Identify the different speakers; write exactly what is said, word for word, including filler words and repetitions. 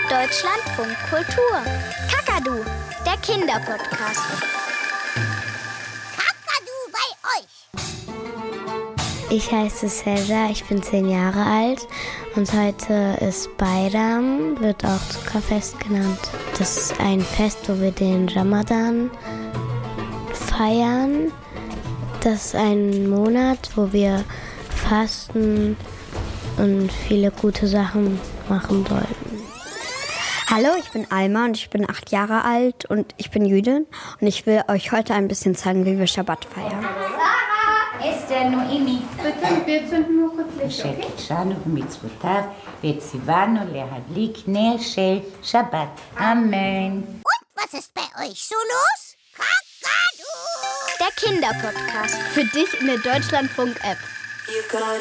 Speaker 1: Deutschlandfunk Kultur. Kakadu, der Kinderpodcast.
Speaker 2: Kakadu bei euch.
Speaker 3: Ich heiße Seja, ich bin zehn Jahre alt und heute ist Bayram, wird auch Zuckerfest genannt. Das ist ein Fest, wo wir den Ramadan feiern. Das ist ein Monat, wo wir fasten und viele gute Sachen machen sollten.
Speaker 4: Hallo, ich bin Alma und ich bin acht Jahre alt und ich bin Jüdin und ich will euch heute ein bisschen zeigen, wie wir Schabbat feiern.
Speaker 5: Esther, Noemi.
Speaker 6: Wir zünden nur kurz Licht, okay?
Speaker 5: ששנו במצוותיו וציוונו להדליק נר של שבת. אמן.
Speaker 2: Und was ist bei euch so los? Kakadu!
Speaker 1: Der Kinderpodcast.
Speaker 4: Für dich in der Deutschlandfunk-App.